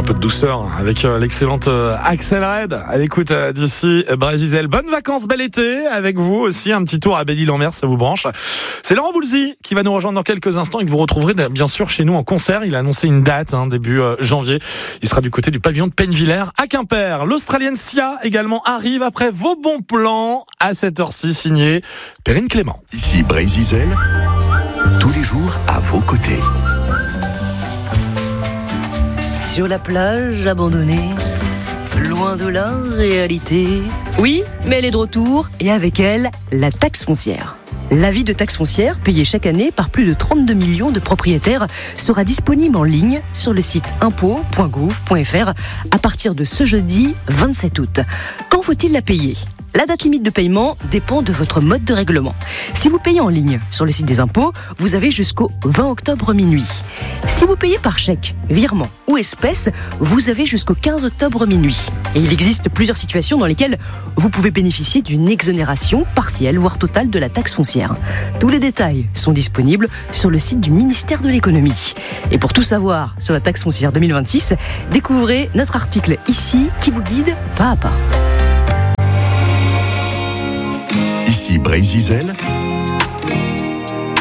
Un peu de douceur avec l'excellente Axel Red à l'écoute d'ici Brésil. Bonnes vacances, bel été avec vous aussi. Un petit tour à Belle-Île-en-Mer, ça vous branche. C'est Laurent Voulzy qui va nous rejoindre dans quelques instants et que vous retrouverez bien sûr chez nous en concert. Il a annoncé une date début janvier. Il sera du côté du pavillon de Pennevillers à Quimper. L'Australienne Sia également arrive après vos bons plans à cette heure-ci, signé Perrine Clément. Ici Brésil, tous les jours à vos côtés. Sur la plage abandonnée, loin de la réalité. Oui, mais elle est de retour et avec elle, la taxe foncière. L'avis de taxe foncière, payé chaque année par plus de 32 millions de propriétaires, sera disponible en ligne sur le site impôts.gouv.fr à partir de ce jeudi 27 août. Quand faut-il la payer ? La date limite de paiement dépend de votre mode de règlement. Si vous payez en ligne sur le site des impôts, vous avez jusqu'au 20 octobre minuit. Si vous payez par chèque, virement ou espèce, vous avez jusqu'au 15 octobre minuit. Et il existe plusieurs situations dans lesquelles vous pouvez bénéficier d'une exonération partielle, voire totale de la taxe foncière. Tous les détails sont disponibles sur le site du ministère de l'économie. Et pour tout savoir sur la taxe foncière 2026, découvrez notre article ici qui vous guide pas à pas. Ici Brésil,